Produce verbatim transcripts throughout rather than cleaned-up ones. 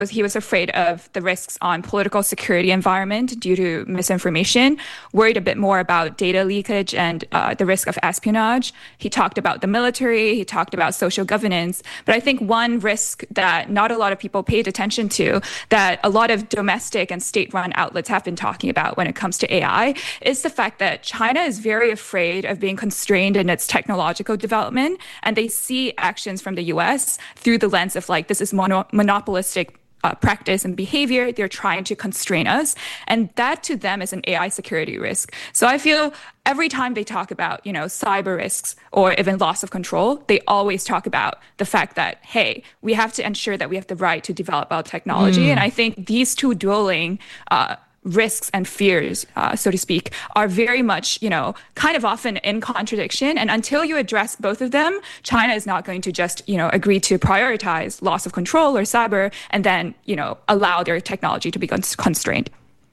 he was afraid of the risks on political security environment due to misinformation, worried a bit more about data leakage and uh, the risk of espionage. He talked about the military, he talked about social governance. But I think one risk that not a lot of people paid attention to, that a lot of domestic and state-run outlets have been talking about when it comes to A I, is the fact that China is very afraid of being constrained in its technological development, and they see actions from the U S through the lens of like, this is mono- monopolistic Uh, practice and behavior. They're trying to constrain us. And that to them is an A I security risk. So I feel every time they talk about, you know, cyber risks or even loss of control, they always talk about the fact that, hey, we have to ensure that we have the right to develop our technology. Mm. And I think these two dueling uh, risks and fears, uh, so to speak, are very much, you know, kind of often in contradiction. And until you address both of them, China is not going to just, you know, agree to prioritize loss of control or cyber and then, you know, allow their technology to be constrained.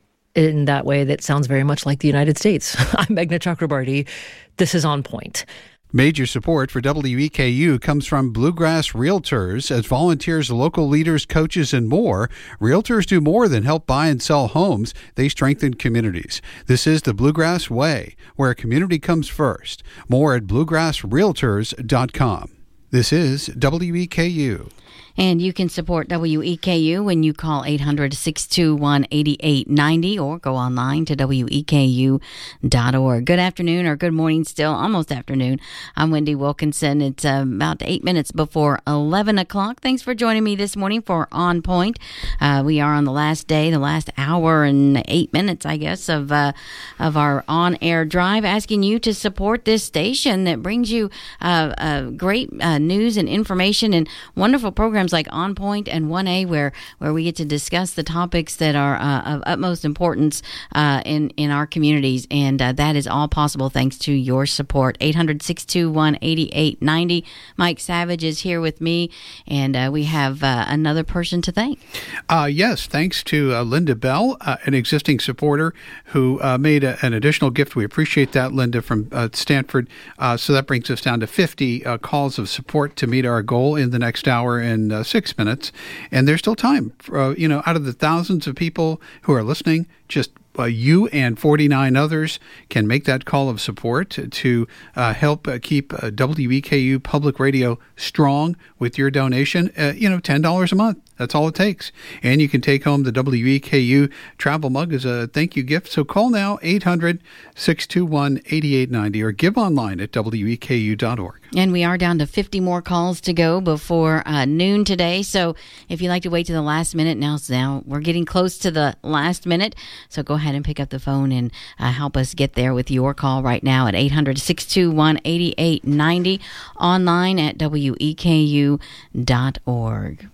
In that way, that sounds very much like the United States. I'm Meghna Chakrabarty. This is On Point. Major support for W E K U comes from Bluegrass Realtors. As volunteers, local leaders, coaches, and more, realtors do more than help buy and sell homes. They strengthen communities. This is the Bluegrass Way, where community comes first. More at bluegrass realtors dot com. This is W E K U. And you can support W E K U when you call eight hundred, six two one, eight eight nine zero or go online to W E K U dot org. Good afternoon, or good morning still, almost afternoon. I'm Wendy Wilkinson. It's uh, about eight minutes before eleven o'clock. Thanks for joining me this morning for On Point. Uh, we are on the last day, the last hour and eight minutes, I guess, of uh, of our on-air drive, asking you to support this station that brings you uh, uh, great uh, news and information and wonderful programs like On Point and one A, where where we get to discuss the topics that are uh, of utmost importance uh, in in our communities, and uh, that is all possible thanks to your support. eight hundred, six two one, eight eight nine zero. Mike Savage is here with me, and uh, we have uh, another person to thank. Uh, yes, thanks to uh, Linda Bell, uh, an existing supporter who uh, made a, an additional gift. We appreciate that, Linda, from uh, Stanford. Uh, so that brings us down to fifty uh, calls of support to meet our goal in the next hour and uh, six minutes. And there's still time. For, uh, you know, out of the thousands of people who are listening, just Uh, you and forty-nine others can make that call of support to uh, help uh, keep uh, W E K U Public Radio strong with your donation. Uh, you know, ten dollars a month. That's all it takes. And you can take home the W E K U travel mug as a thank you gift. So call now, eight hundred, six two one, eight eight nine zero, or give online at W E K U dot org. And we are down to fifty more calls to go before uh, noon today. So if you like to wait to the last minute, now, now we're getting close to the last minute. So go ahead and pick up the phone and uh, help us get there with your call right now at eight hundred, six two one, eight eight nine zero, online at W E K U dot org.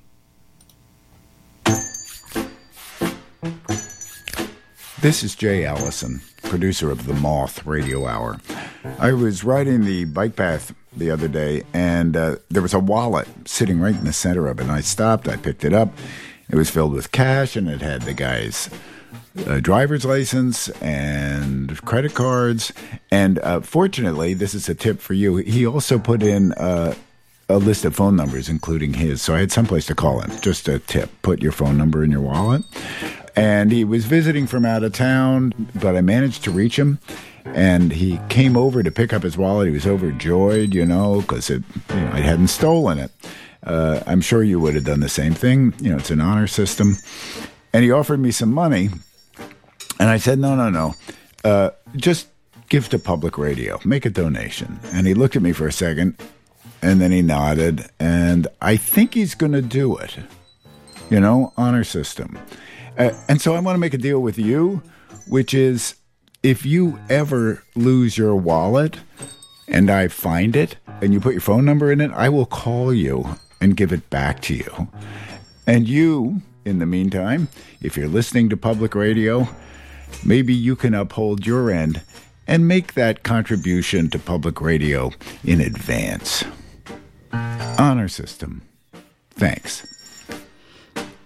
This is Jay Allison, producer of the Moth Radio Hour. I was riding the bike path the other day, and uh, there was a wallet sitting right in the center of it. And I stopped, I picked it up. It was filled with cash, and it had the guy's uh, driver's license and credit cards. And uh, fortunately, this is a tip for you, he also put in uh, a list of phone numbers, including his. So I had someplace to call him. Just a tip, put your phone number in your wallet. And he was visiting from out of town, but I managed to reach him. And he came over to pick up his wallet. He was overjoyed, you know, because it, you know, I hadn't stolen it. Uh, I'm sure you would have done the same thing. You know, it's an honor system. And he offered me some money. And I said, no, no, no. Uh, just give to public radio. Make a donation. And he looked at me for a second, and then he nodded. And I think he's going to do it. You know, honor system. Uh, and so I want to make a deal with you, which is if you ever lose your wallet and I find it and you put your phone number in it, I will call you and give it back to you. And you, in the meantime, if you're listening to public radio, maybe you can uphold your end and make that contribution to public radio in advance. Honor system. Thanks.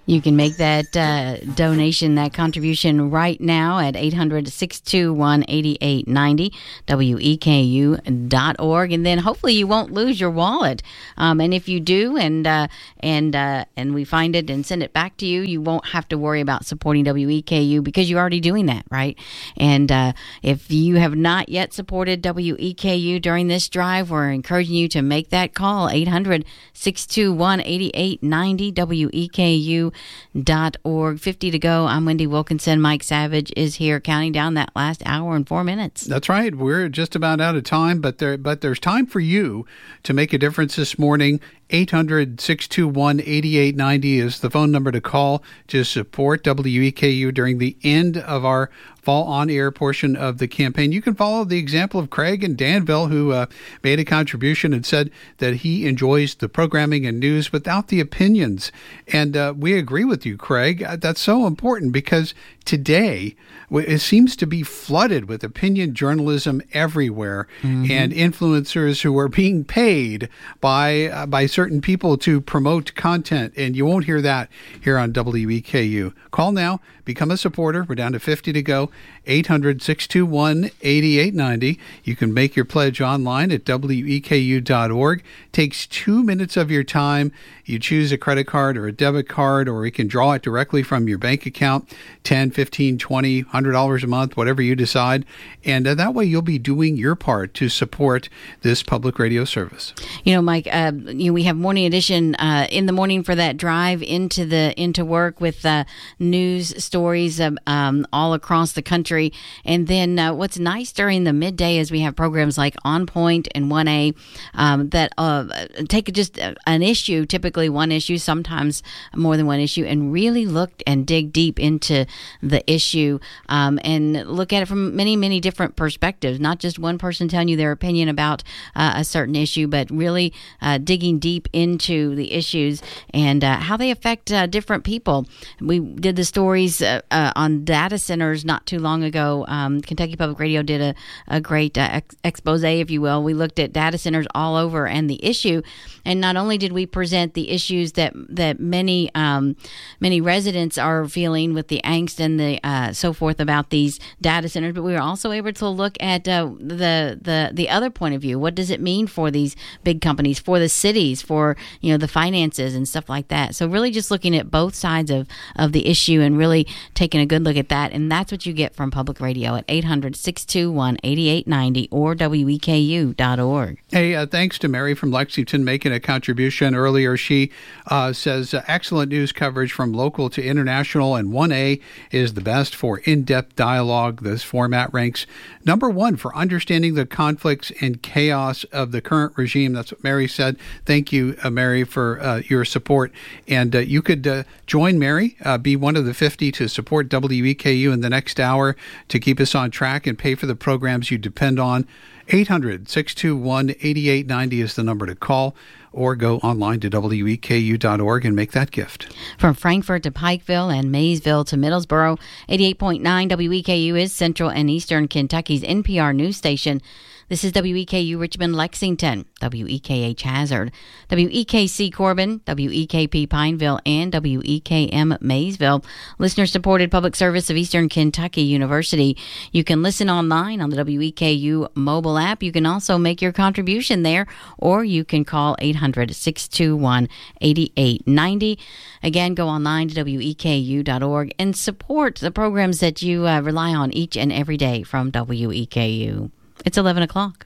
You can make that uh, donation, that contribution right now at eight hundred, six two one, eight eight nine zero, W E K U dot org. And then hopefully you won't lose your wallet. Um, and if you do, and uh, and uh, and we find it and send it back to you, you won't have to worry about supporting W E K U because you're already doing that, right? And uh, if you have not yet supported W E K U during this drive, we're encouraging you to make that call, eight hundred, six two one, eight eight nine zero, W E K U dot org. fifty to go. I'm Wendy Wilkinson. Mike Savage is here counting down that last hour and four minutes. That's right. We're just about out of time, but there but there's time for you to make a difference this morning. eight hundred, six two one, eight eight nine zero is the phone number to call to support W E K U during the end of our fall on-air portion of the campaign. You can follow the example of Craig in Danville, who uh, made a contribution and said that he enjoys the programming and news without the opinions. And uh, we agree with you, Craig. That's so important because today it seems to be flooded with opinion journalism everywhere, mm-hmm. and influencers who are being paid by uh, by certain people to promote content, and you won't hear that here on W E K U. Call now, become a supporter. We're down to fifty to go. eight hundred, six two one, eight eight nine zero. You can make your pledge online at W E K U dot org. Takes two minutes of your time. You choose a credit card or a debit card, or we can draw it directly from your bank account, ten, fifteen, twenty, one hundred dollars a month, whatever you decide. And uh, that way you'll be doing your part to support this public radio service. You know, Mike, uh, you know, we have Morning Edition uh, in the morning for that drive into the into work with uh, news stories um, um, all across the country. And then uh, what's nice during the midday is we have programs like On Point and one A um, that uh, take just an issue, typically one issue, sometimes more than one issue, and really look and dig deep into the issue um, and look at it from many, many different perspectives, not just one person telling you their opinion about uh, a certain issue, but really uh, digging deep into the issues and uh, how they affect uh, different people. We did the stories uh, uh, on data centers not too long ago. Um, Kentucky Public Radio did a, a great uh, ex- expose, if you will. We looked at data centers all over and the issue, and not only did we present the issues that that many um, many residents are feeling with the angst and the uh, so forth about these data centers, but we were also able to look at uh, the the the other point of view. What does it mean for these big companies, for the cities, for you know the finances and stuff like that? So really, just looking at both sides of of the issue and really taking a good look at that, and that's what you get from public radio at eight hundred, six two one, eight eight nine zero or W E K U dot org. Hey, uh, thanks to Mary from Lexington making a contribution earlier. She uh, says uh, excellent news coverage from local to international, and one A is the best for in-depth dialogue. This format ranks number one for understanding the conflicts and chaos of the current regime. That's what Mary said. Thank you, uh, Mary, for uh, your support. And uh, you could uh, join Mary, uh, be one of the fifty to support W E K U in the next hour to keep us on track and pay for the programs you depend on. eight hundred, six two one, eight eight nine zero is the number to call, or go online to W E K U dot org and make that gift. From Frankfort to Pikeville and Maysville to Middlesboro, eighty-eight point nine W E K U is Central and Eastern Kentucky's N P R news station. This is W E K U Richmond, Lexington, W E K H Hazard, W E K C Corbin, W E K P Pineville, and W E K M Maysville. Listener-supported public service of Eastern Kentucky University. You can listen online on the W E K U mobile app. You can also make your contribution there, or you can call eight hundred, six two one, eight eight nine zero. Again, go online to W E K U dot org and support the programs that you uh, rely on each and every day from W E K U. It's eleven o'clock.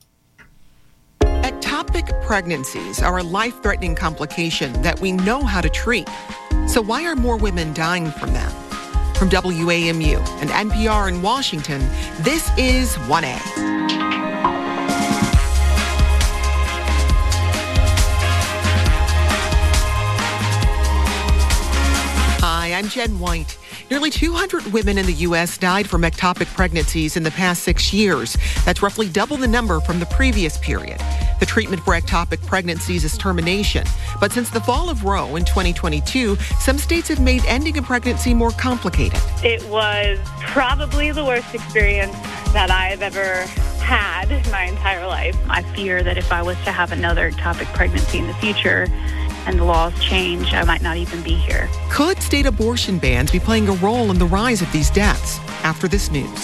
Ectopic pregnancies are a life-threatening complication that we know how to treat. So why are more women dying from them? From W A M U and N P R in Washington, this is one A. Hi, I'm Jen White. Nearly two hundred women in the U S died from ectopic pregnancies in the past six years. That's roughly double the number from the previous period. The treatment for ectopic pregnancies is termination. But since the fall of Roe in twenty twenty-two, some states have made ending a pregnancy more complicated. It was probably the worst experience that I've ever had in my entire life. I fear that if I was to have another ectopic pregnancy in the future, and the laws change, I might not even be here. Could state abortion bans be playing a role in the rise of these deaths? After this news.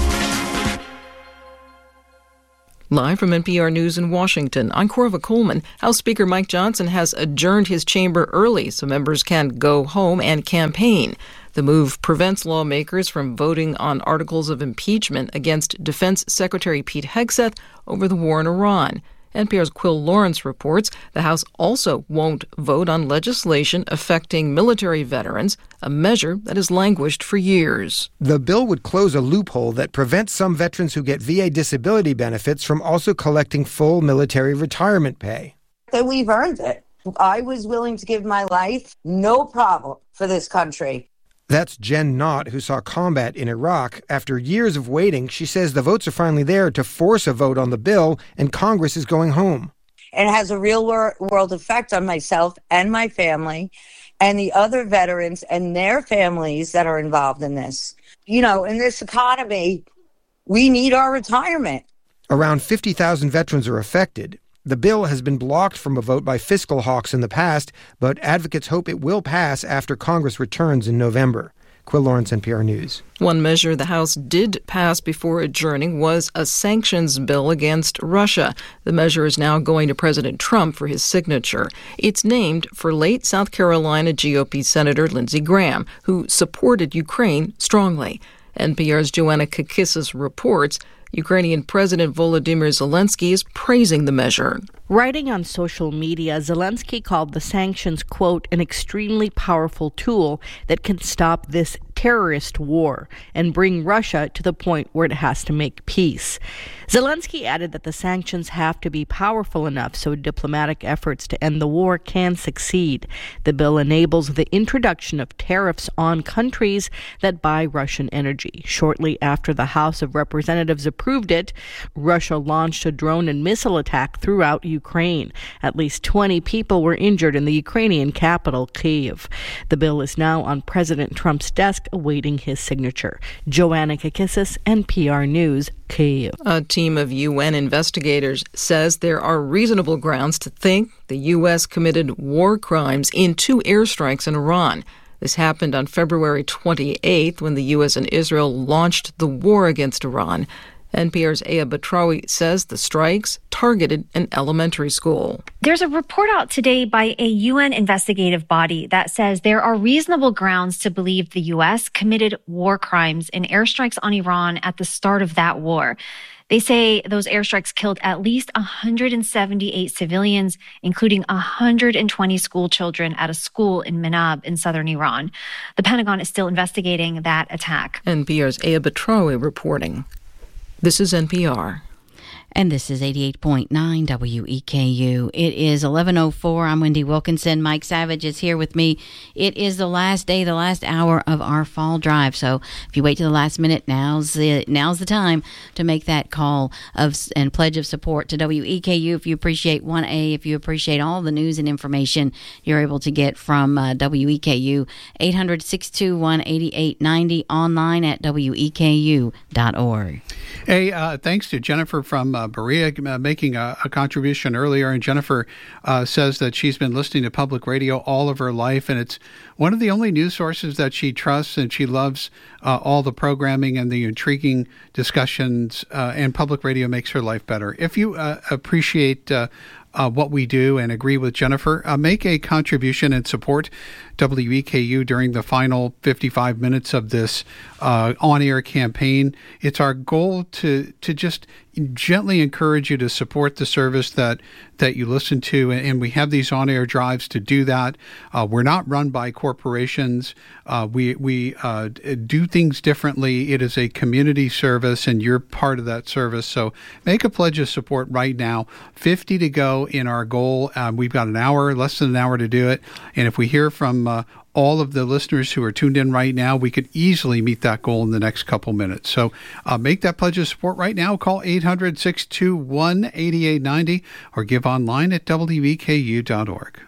Live from N P R News in Washington, I'm Corva Coleman. House Speaker Mike Johnson has adjourned his chamber early so members can go home and campaign. The move prevents lawmakers from voting on articles of impeachment against Defense Secretary Pete Hegseth over the war in Iran. N P R's Quill Lawrence reports the House also won't vote on legislation affecting military veterans, a measure that has languished for years. The bill would close a loophole that prevents some veterans who get V A disability benefits from also collecting full military retirement pay. That we've earned it. I was willing to give my life, no problem, for this country. That's Jen Knott, who saw combat in Iraq. After years of waiting, she says the votes are finally there to force a vote on the bill, and Congress is going home. It has a real world effect on myself and my family and the other veterans and their families that are involved in this. You know, in this economy, we need our retirement. Around fifty thousand veterans are affected. The bill has been blocked from a vote by fiscal hawks in the past, but advocates hope it will pass after Congress returns in November. Quill Lawrence, N P R News. One measure the House did pass before adjourning was a sanctions bill against Russia. The measure is now going to President Trump for his signature. It's named for late South Carolina G O P Senator Lindsey Graham, who supported Ukraine strongly. N P R's Joanna Kakissis reports Ukrainian President Volodymyr Zelensky is praising the measure. Writing on social media, Zelensky called the sanctions, quote, an extremely powerful tool that can stop this terrorist war and bring Russia to the point where it has to make peace. Zelensky added that the sanctions have to be powerful enough so diplomatic efforts to end the war can succeed. The bill enables the introduction of tariffs on countries that buy Russian energy. Shortly after the House of Representatives approved it, Russia launched a drone and missile attack throughout Ukraine. At least twenty people were injured in the Ukrainian capital, Kyiv. The bill is now on President Trump's desk awaiting his signature. Joanna Kakissis, N P R News, Kyiv. A team of U N investigators says there are reasonable grounds to think the U S committed war crimes in two airstrikes in Iran. This happened on February twenty-eighth when the U S and Israel launched the war against Iran. N P R's Aya Batrawi says the strikes targeted an elementary school. There's a report out today by a U N investigative body that says there are reasonable grounds to believe the U S committed war crimes in airstrikes on Iran at the start of that war. They say those airstrikes killed at least one hundred seventy-eight civilians, including one hundred twenty school children at a school in Manab in southern Iran. The Pentagon is still investigating that attack. N P R's Aya Batrawi reporting. This is N P R. And this is eighty-eight point nine W E K U. It is eleven oh four. I'm Wendy Wilkinson. Mike Savage is here with me. It is the last day, the last hour of our fall drive. So if you wait to the last minute, now's the, now's the time to make that call of and pledge of support to W E K U. If you appreciate one A, if you appreciate all the news and information you're able to get from uh, W E K U, eight hundred, six two one, eight eight nine zero, online at W E K U dot org. Hey, uh, thanks to Jennifer from uh, Berea uh, making a, a contribution earlier. And Jennifer uh, says that she's been listening to public radio all of her life, and it's one of the only news sources that she trusts, and she loves uh, all the programming and the intriguing discussions, uh, and public radio makes her life better. If you uh, appreciate uh, uh, what we do and agree with Jennifer, uh, make a contribution and support W E K U during the final fifty-five minutes of this uh, on-air campaign. It's our goal to to just gently encourage you to support the service that that you listen to, and we have these on-air drives to do that. Uh, we're not run by corporations. Uh, we we uh, do things differently. It is a community service, and you're part of that service. So make a pledge of support right now. fifty to go in our goal. Um, we've got an hour, less than an hour to do it. And if we hear from uh, all of the listeners who are tuned in right now, we could easily meet that goal in the next couple minutes. So uh, make that pledge of support right now. Call eight hundred, six two one, eight eight nine zero or give online at W E K U dot org.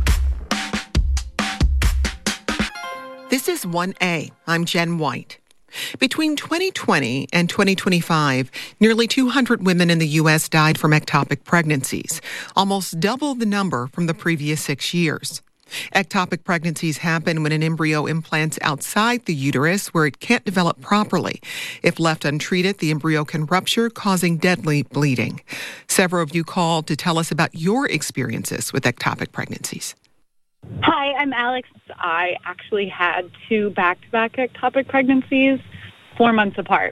This is one A. I'm Jen White. Between twenty twenty and twenty twenty-five, nearly two hundred women in the U S died from ectopic pregnancies, almost double the number from the previous six years. Ectopic pregnancies happen when an embryo implants outside the uterus where it can't develop properly. If left untreated, the embryo can rupture, causing deadly bleeding. Several of you called to tell us about your experiences with ectopic pregnancies. Hi, I'm Alex. I actually had two back-to-back ectopic pregnancies, four months apart.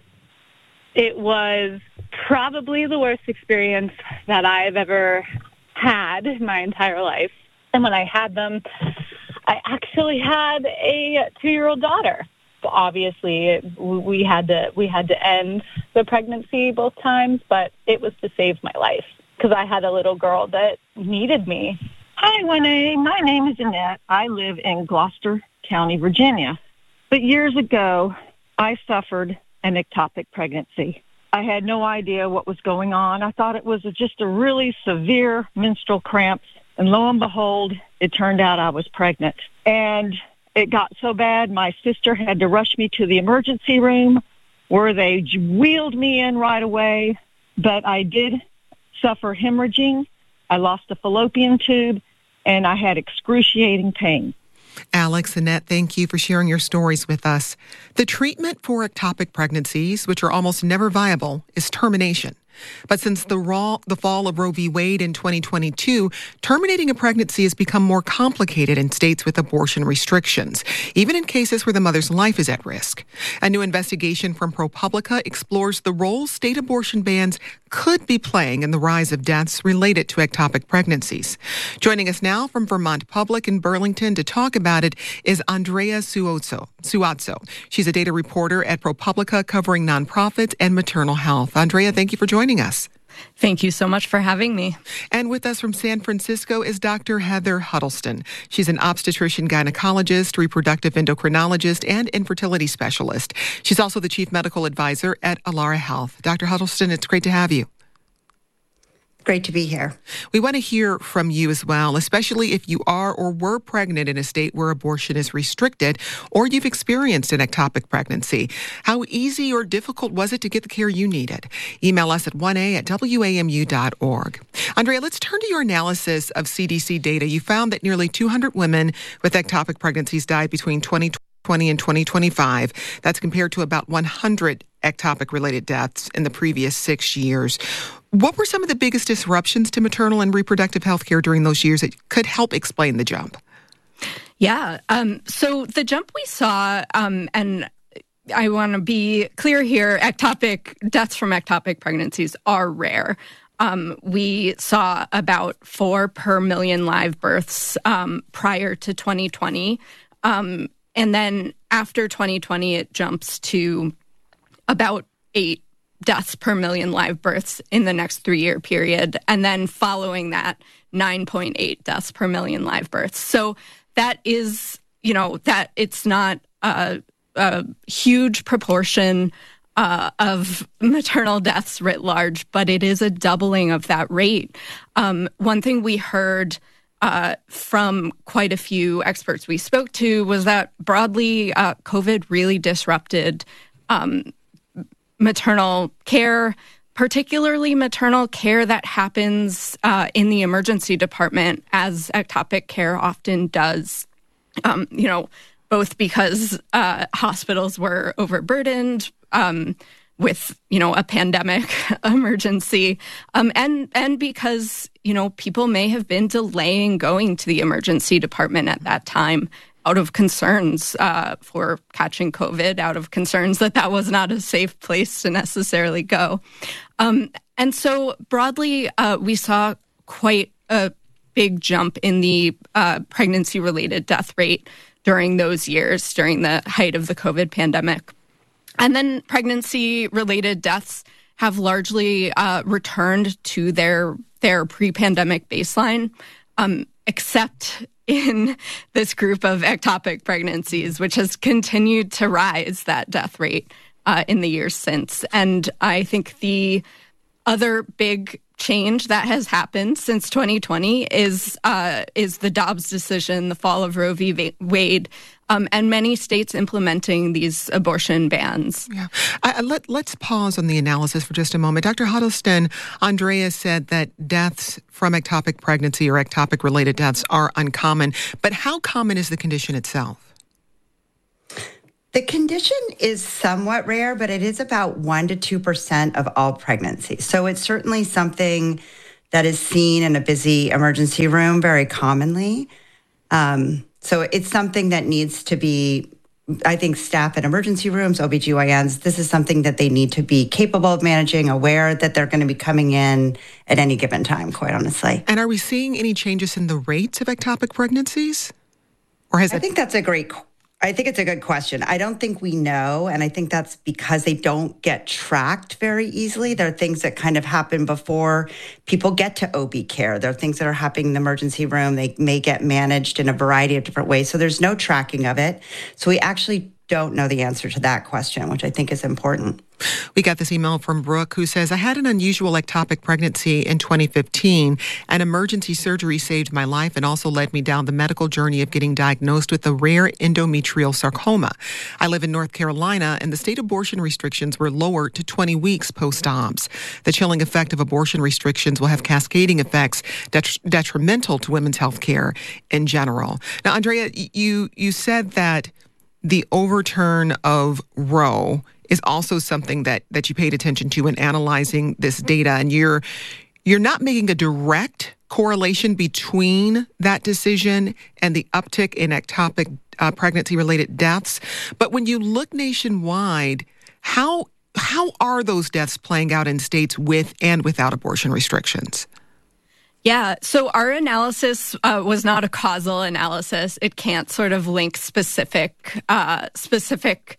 It was probably the worst experience that I've ever had in my entire life. And when I had them, I actually had a two-year-old daughter. Obviously, we had to we had to end the pregnancy both times, but it was to save my life because I had a little girl that needed me. Hi, Winnie. My name is Annette. I live in Gloucester County, Virginia. But years ago, I suffered an ectopic pregnancy. I had no idea what was going on. I thought it was just a really severe menstrual cramps. And lo and behold, it turned out I was pregnant. And it got so bad, my sister had to rush me to the emergency room where they wheeled me in right away. But I did suffer hemorrhaging. I lost a fallopian tube, and I had excruciating pain. Alex, Annette, thank you for sharing your stories with us. The treatment for ectopic pregnancies, which are almost never viable, is termination. But since the, raw, the fall of Roe v. Wade in twenty twenty-two, terminating a pregnancy has become more complicated in states with abortion restrictions, even in cases where the mother's life is at risk. A new investigation from ProPublica explores the role state abortion bans could be playing in the rise of deaths related to ectopic pregnancies. Joining us now from Vermont Public in Burlington to talk about it is Andrea Suozzo. Suozzo. She's a data reporter at ProPublica covering nonprofits and maternal health. Andrea, thank you for joining us. Thank you so much for having me. And with us from San Francisco is Doctor Heather Huddleston. She's an obstetrician gynecologist, reproductive endocrinologist, and infertility specialist. She's also the chief medical advisor at Alara Health. Doctor Huddleston, it's great to have you. Great to be here. We want to hear from you as well, especially if you are or were pregnant in a state where abortion is restricted or you've experienced an ectopic pregnancy. How easy or difficult was it to get the care you needed? Email us at one a at w a m u dot org. Andrea, let's turn to your analysis of C D C data. You found that nearly two hundred women with ectopic pregnancies died between twenty twenty and twenty twenty-five. That's compared to about one hundred ectopic-related deaths in the previous six years. What were some of the biggest disruptions to maternal and reproductive health care during those years that could help explain the jump? Yeah. Um, so the jump we saw, um, and I want to be clear here, ectopic deaths from ectopic pregnancies are rare. Um, we saw about four per million live births um, prior to twenty twenty. Um, and then after twenty twenty, it jumps to about eight deaths per million live births in the next three-year period. And then following that, nine point eight deaths per million live births. So that is, you know, that it's not a, a huge proportion uh, of maternal deaths writ large, but it is a doubling of that rate. Um, one thing we heard uh, from quite a few experts we spoke to was that broadly, uh, COVID really disrupted um, maternal care, particularly maternal care that happens uh, in the emergency department, as ectopic care often does, um, you know, both because uh, hospitals were overburdened um, with, you know, a pandemic emergency, um, and, and because, you know, people may have been delaying going to the emergency department at that time out of concerns uh, for catching COVID, out of concerns that that was not a safe place to necessarily go. Um, and so broadly, uh, we saw quite a big jump in the uh, pregnancy-related death rate during those years, during the height of the COVID pandemic. And then pregnancy-related deaths have largely uh, returned to their, their pre-pandemic baseline, um, except in this group of ectopic pregnancies, which has continued to rise, that death rate, uh, in the years since. And I think the other big change that has happened since twenty twenty is uh, is the Dobbs decision, the fall of Roe v. Wade, um, and many states implementing these abortion bans. Yeah. I, let, let's pause on the analysis for just a moment. Doctor Huddleston, Andrea said that deaths from ectopic pregnancy or ectopic-related deaths are uncommon, but how common is the condition itself? The condition is somewhat rare, but it is about one to two percent of all pregnancies. So it's certainly something that is seen in a busy emergency room very commonly. Um, so it's something that needs to be, I think staff at emergency rooms, O B G Y Ns, this is something that they need to be capable of managing, aware that they're going to be coming in at any given time, quite honestly. And are we seeing any changes in the rates of ectopic pregnancies? Or has I it- think that's a great question. I think it's a good question. I don't think we know, and I think that's because they don't get tracked very easily. There are things that kind of happen before people get to O B care. There are things that are happening in the emergency room. They may get managed in a variety of different ways. So there's no tracking of it. So we actually don't know the answer to that question, which I think is important. We got this email from Brooke who says, I had an unusual ectopic pregnancy in twenty fifteen. An emergency surgery saved my life and also led me down the medical journey of getting diagnosed with a rare endometrial sarcoma. I live in North Carolina, and the state abortion restrictions were lowered to twenty weeks post-ops. The chilling effect of abortion restrictions will have cascading effects det- detrimental to women's health care in general. Now, Andrea, you, you said that the overturn of Roe is also something that, that you paid attention to in analyzing this data. And you're you're not making a direct correlation between that decision and the uptick in ectopic uh, pregnancy-related deaths. But when you look nationwide, how how are those deaths playing out in states with and without abortion restrictions? Yeah, so our analysis uh, was not a causal analysis. It can't sort of link specific uh, specific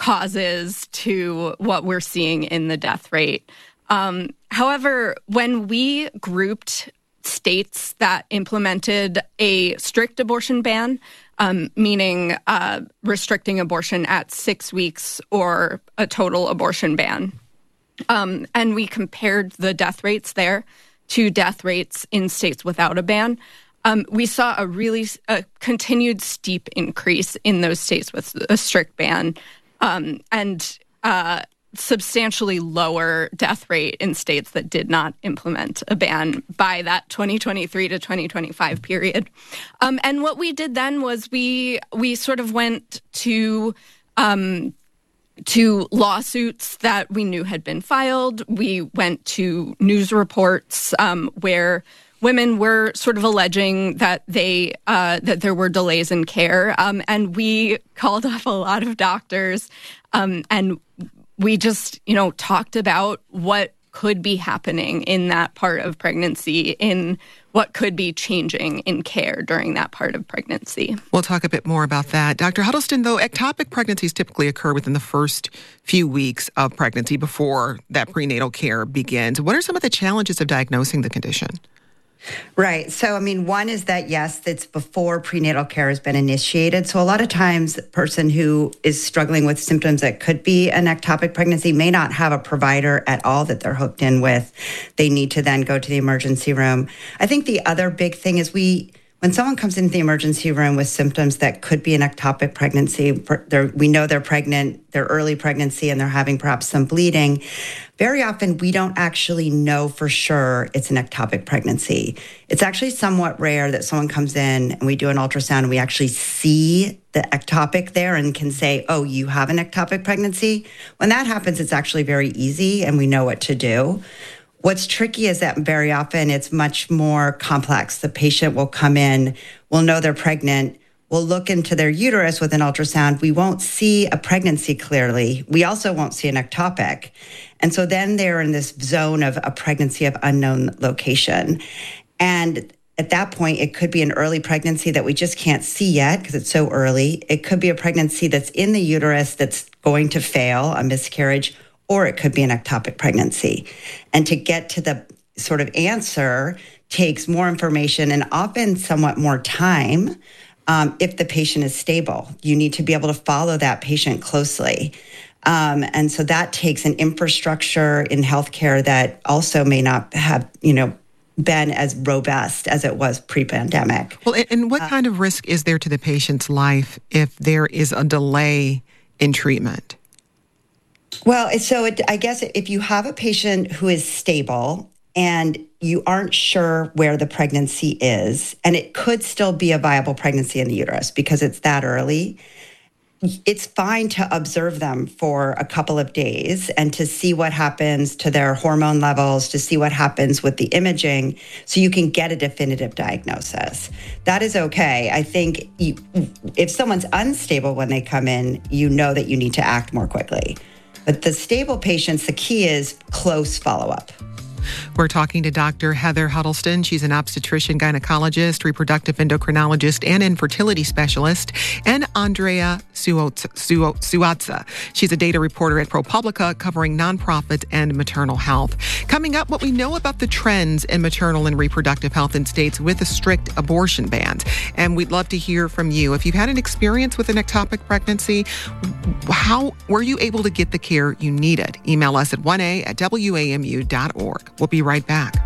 causes to what we're seeing in the death rate. Um, however, when we grouped states that implemented a strict abortion ban, um, meaning uh, restricting abortion at six weeks or a total abortion ban, um, and we compared the death rates there to death rates in states without a ban, um, we saw a really a continued steep increase in those states with a strict ban, um, and uh, substantially lower death rate in states that did not implement a ban by that twenty twenty-three to twenty twenty-five period. Um, and what we did then was we we sort of went to um, to lawsuits that we knew had been filed. We went to news reports um, where women were sort of alleging that they uh, that there were delays in care, um, and we called up a lot of doctors, um, and we just, you know, talked about what could be happening in that part of pregnancy, in what could be changing in care during that part of pregnancy. We'll talk a bit more about that. Doctor Huddleston, though, ectopic pregnancies typically occur within the first few weeks of pregnancy before that prenatal care begins. What are some of the challenges of diagnosing the condition? Right. So, I mean, one is that, yes, it's before prenatal care has been initiated. So a lot of times a person who is struggling with symptoms that could be an ectopic pregnancy may not have a provider at all that they're hooked in with. They need to then go to the emergency room. I think the other big thing is we, when someone comes into the emergency room with symptoms that could be an ectopic pregnancy, we know they're pregnant, they're early pregnancy, and they're having perhaps some bleeding. Very often, we don't actually know for sure it's an ectopic pregnancy. It's actually somewhat rare that someone comes in and we do an ultrasound and we actually see the ectopic there and can say, oh, you have an ectopic pregnancy. When that happens, it's actually very easy and we know what to do. What's tricky is that very often it's much more complex. The patient will come in, we'll know they're pregnant, we'll look into their uterus with an ultrasound. We won't see a pregnancy clearly. We also won't see an ectopic. And so then they're in this zone of a pregnancy of unknown location. And at that point, it could be an early pregnancy that we just can't see yet because it's so early. It could be a pregnancy that's in the uterus that's going to fail, a miscarriage, or it could be an ectopic pregnancy. And to get to the sort of answer takes more information and often somewhat more time um, if the patient is stable. You need to be able to follow that patient closely. Um, and so that takes an infrastructure in healthcare that also may not have, you know, been as robust as it was pre-pandemic. Well, and what uh, kind of risk is there to the patient's life if there is a delay in treatment? Well, so it, I guess if you have a patient who is stable and you aren't sure where the pregnancy is, and it could still be a viable pregnancy in the uterus because it's that early, it's fine to observe them for a couple of days and to see what happens to their hormone levels, to see what happens with the imaging, so you can get a definitive diagnosis. That is okay. I think you, if someone's unstable when they come in, you know that you need to act more quickly. But the stable patients, the key is close follow-up. We're talking to Doctor Heather Huddleston. She's an obstetrician, gynecologist, reproductive endocrinologist, and infertility specialist, and Andrea Suazza. She's a data reporter at ProPublica covering nonprofit and maternal health. Coming up, what we know about the trends in maternal and reproductive health in states with a strict abortion ban. And we'd love to hear from you. If you've had an experience with an ectopic pregnancy, how were you able to get the care you needed? Email us at one a at w a m u dot org. We'll be right back.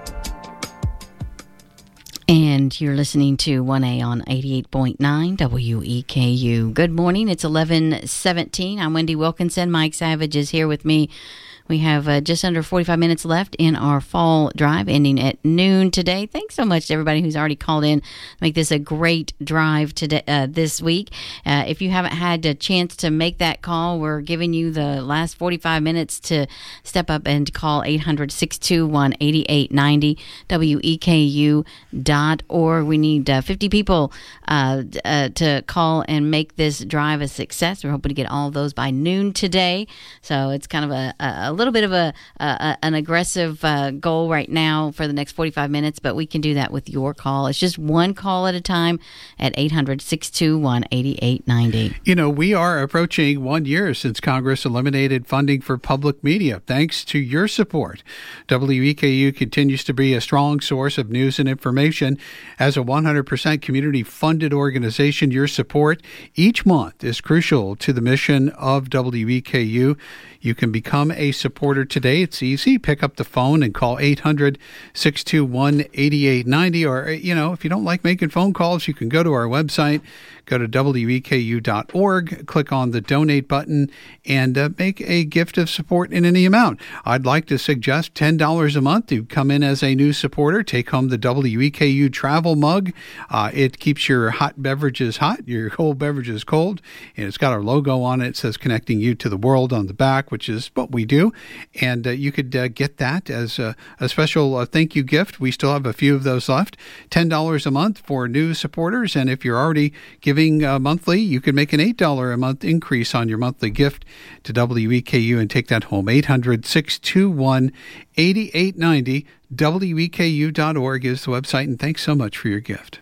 And you're listening to one A on eighty-eight point nine W E K U. Good morning. It's eleven seventeen. I'm Wendy Wilkinson. Mike Savage is here with me. We have uh, just under forty-five minutes left in our fall drive, ending at noon today. Thanks so much to everybody who's already called in. Make this a great drive today, uh, this week. Uh, if you haven't had a chance to make that call, we're giving you the last forty-five minutes to step up and call eight hundred, six two one, eight eight nine zero, W E K U dot org. We need uh, fifty people uh, uh, to call and make this drive a success. We're hoping to get all of those by noon today. So it's kind of a, a little bit of a, a an aggressive uh, goal right now for the next forty-five minutes, but we can do that with your call. It's just one call at a time at eight hundred, six two one, eight eight nine zero. You know, we are approaching one year since Congress eliminated funding for public media. Thanks to your support, W E K U continues to be a strong source of news and information. As a one hundred percent community-funded organization, your support each month is crucial to the mission of W E K U. You can become a supporter today. It's easy. Pick up the phone and call eight hundred, six two one, eight eight nine zero. Or, you know, if you don't like making phone calls, you can go to our website, go to W E K U dot org, click on the donate button, and uh, make a gift of support in any amount. I'd like to suggest ten dollars a month to come in as a new supporter. Take home the W E K U travel mug. Uh, it keeps your hot beverages hot, your cold beverages cold, and it's got our logo on it. It says connecting you to the world on the back, which is what we do. And uh, you could uh, get that as a, a special uh, thank you gift. We still have a few of those left. ten dollars a month for new supporters. And if you're already giving uh, monthly, you can make an eight dollars a month increase on your monthly gift to W E K U and take that home. eight hundred, six two one, eight eight nine zero. W E K U dot org is the website. And thanks so much for your gift.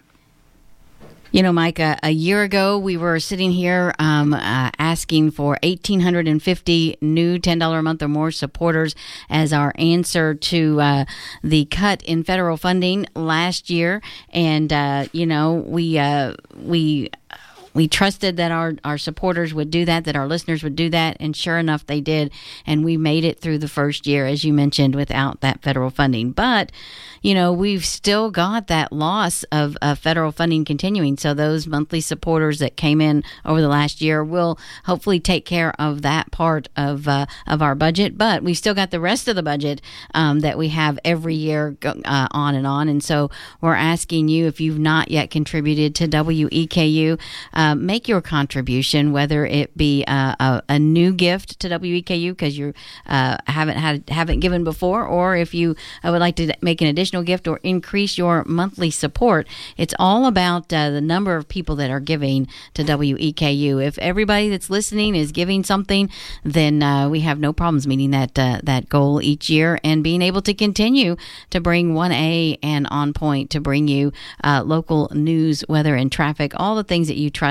You know, Mike, a, a year ago, we were sitting here um, uh, asking for one thousand eight hundred fifty new ten dollars a month or more supporters as our answer to uh, the cut in federal funding last year. And, uh, you know, we uh, we... We trusted that our, our supporters would do that, that our listeners would do that, and sure enough, they did. And we made it through the first year, as you mentioned, without that federal funding. But, you know, we've still got that loss of uh, federal funding continuing. So those monthly supporters that came in over the last year will hopefully take care of that part of uh, of our budget. But we've still got the rest of the budget um, that we have every year uh, on and on. And so we're asking you, if you've not yet contributed to W E K U, uh, Uh, make your contribution, whether it be uh, a, a new gift to W E K U because you uh, haven't had haven't given before, or if you uh, would like to make an additional gift or increase your monthly support. It's all about uh, the number of people that are giving to W E K U. If everybody that's listening is giving something, then uh, we have no problems meeting that uh, that goal each year and being able to continue to bring one A and On Point to bring you uh, local news, weather, and traffic, all the things that you trust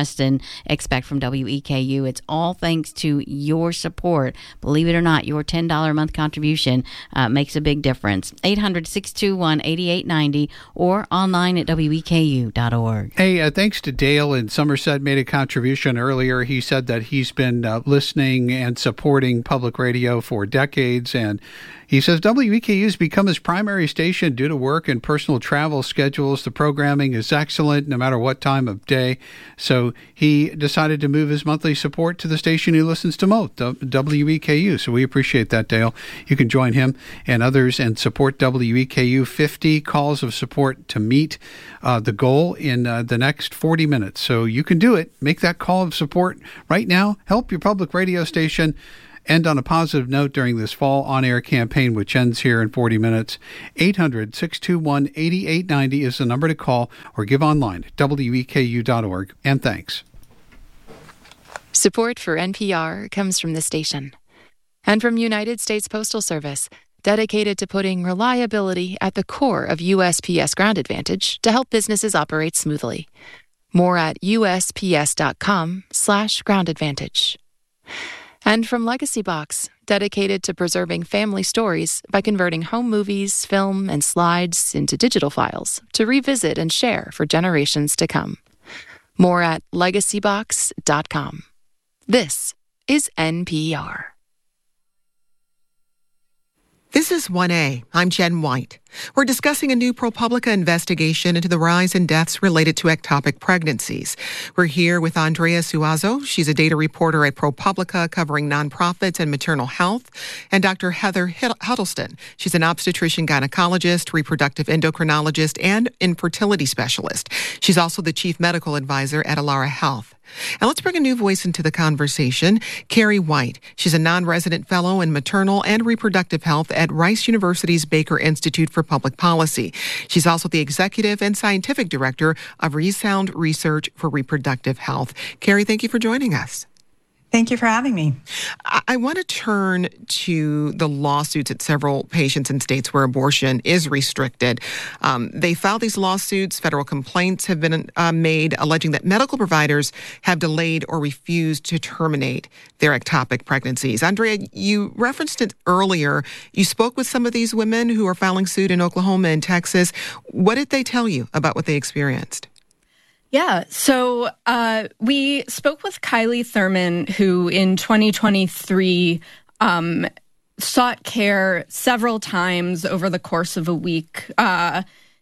trust and expect from W E K U. It's all thanks to your support. Believe it or not, your ten dollars a month contribution uh, makes a big difference. eight hundred, six two one, eight eight nine zero or online at W E K U dot org. Hey, uh, thanks to Dale in Somerset, made a contribution earlier. He said that he's been uh, listening and supporting public radio for decades, and he says W E K U has become his primary station due to work and personal travel schedules. The programming is excellent no matter what time of day. So he decided to move his monthly support to the station he listens to most, W E K U. So we appreciate that, Dale. You can join him and others and support W E K U. fifty calls of support to meet uh, the goal in uh, the next forty minutes. So you can do it. Make that call of support right now. Help your public radio station end on a positive note during this fall on-air campaign, which ends here in forty minutes. eight hundred, six two one, eight eight nine zero is the number to call, or give online at W E K U dot org. And thanks. Support for N P R comes from the station and from United States Postal Service, dedicated to putting reliability at the core of U S P S Ground Advantage to help businesses operate smoothly. More at U S P S dot com slash ground advantage. And from Legacy Box, dedicated to preserving family stories by converting home movies, film, and slides into digital files to revisit and share for generations to come. More at legacy box dot com. This is N P R. This is one A. I'm Jen White. We're discussing a new ProPublica investigation into the rise in deaths related to ectopic pregnancies. We're here with Andrea Suazo. She's a data reporter at ProPublica covering nonprofits and maternal health, and Doctor Heather Huddleston. She's an obstetrician gynecologist, reproductive endocrinologist, and infertility specialist. She's also the chief medical advisor at Alara Health. And let's bring a new voice into the conversation, Carrie White. She's a non-resident fellow in maternal and reproductive health at Rice University's Baker Institute for Public Policy. She's also the executive and scientific director of Resound Research for Reproductive Health. Carrie, thank you for joining us. Thank you for having me. I, I want to turn to the lawsuits at several patients in states where abortion is restricted. Um, they filed these lawsuits. Federal complaints have been uh, made alleging that medical providers have delayed or refused to terminate their ectopic pregnancies. Andrea, you referenced it earlier. You spoke with some of these women who are filing suit in Oklahoma and Texas. What did they tell you about what they experienced? Yeah, so uh, we spoke with Kylie Thurman, who in twenty twenty-three um, sought care several times over the course of a week uh,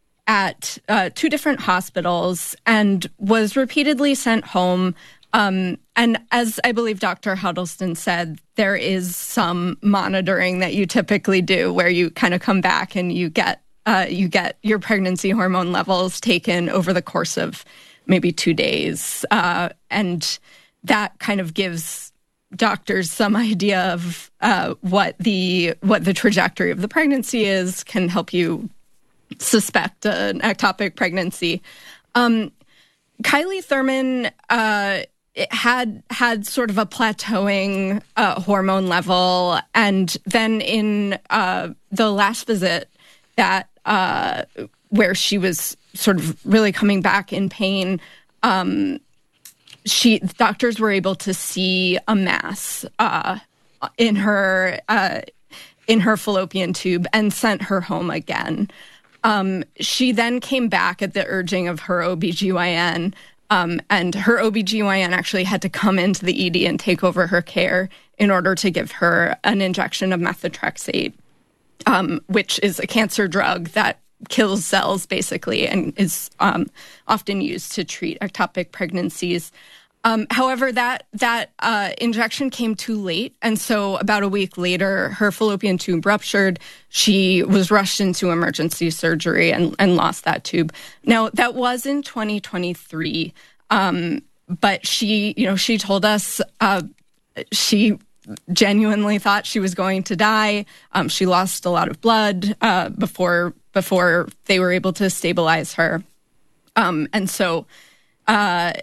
at uh, two different hospitals and was repeatedly sent home. Um, and as I believe Doctor Huddleston said, there is some monitoring that you typically do where you kind of come back and you get uh, you get your pregnancy hormone levels taken over the course of maybe two days. Uh, and that kind of gives doctors some idea of uh, what the what the trajectory of the pregnancy is, can help you suspect an ectopic pregnancy. Um, Kylie Thurman uh, had had sort of a plateauing uh, hormone level. And then in uh, the last visit that uh, where she was sort of really coming back in pain, um, she doctors were able to see a mass uh, in her uh, in her fallopian tube and sent her home again. Um, she then came back at the urging of her O B G Y N, um, and her O B G Y N actually had to come into the E D and take over her care in order to give her an injection of methotrexate, um, which is a cancer drug that kills cells, basically, and is um, often used to treat ectopic pregnancies. Um, however, that that uh, injection came too late, and so about a week later, her fallopian tube ruptured. She was rushed into emergency surgery and, and lost that tube. Now, that was in twenty twenty-three, um, but she, you know, she told us uh, she genuinely thought she was going to die. Um, she lost a lot of blood uh, before before they were able to stabilize her. Um, and so uh,